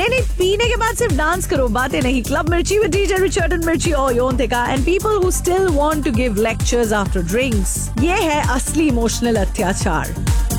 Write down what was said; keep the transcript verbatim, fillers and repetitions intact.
नहीं नहीं, पीने के बाद सिर्फ डांस करो, बातें नहीं। क्लब मिर्ची विद डीजे रिचर्ड एंड मिर्ची और योंतिका and people who still want to give lectures after drinks. ये है असली इमोशनल अत्याचार।